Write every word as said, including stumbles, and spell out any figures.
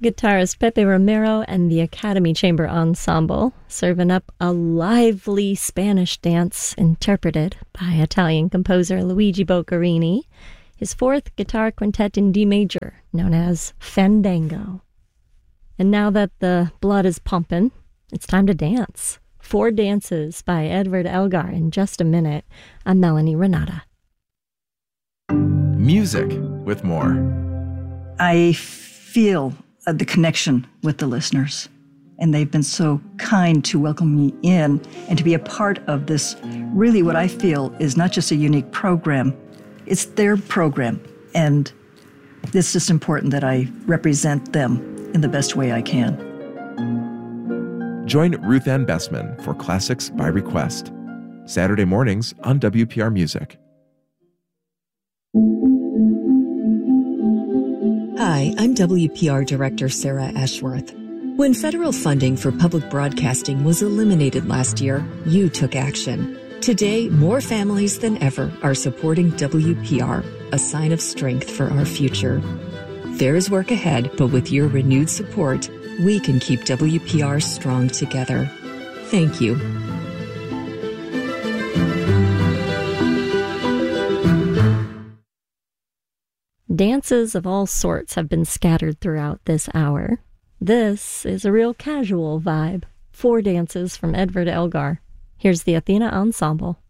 Guitarist Pepe Romero and the Academy Chamber Ensemble serving up a lively Spanish dance interpreted by Italian composer Luigi Boccherini, his fourth guitar quintet in D major, known as Fandango. And now that the blood is pumping, it's time to dance. Four Dances by Edward Elgar in just a minute. I'm Melanie Renata. Music with more. I feel uh, the connection with the listeners, and they've been so kind to welcome me in and to be a part of this, really what I feel is not just a unique program, it's their program, and it's just important that I represent them in the best way I can. Join Ruth Ann Bessman for Classics by Request, Saturday mornings on W P R Music. Hi, I'm W P R Director Sarah Ashworth. When federal funding for public broadcasting was eliminated last year, you took action. Today, more families than ever are supporting W P R, a sign of strength for our future. There is work ahead, but with your renewed support, we can keep W P R strong together. Thank you. Dances of all sorts have been scattered throughout this hour. This is a real casual vibe. Four dances from Edward Elgar. Here's the Athena Ensemble.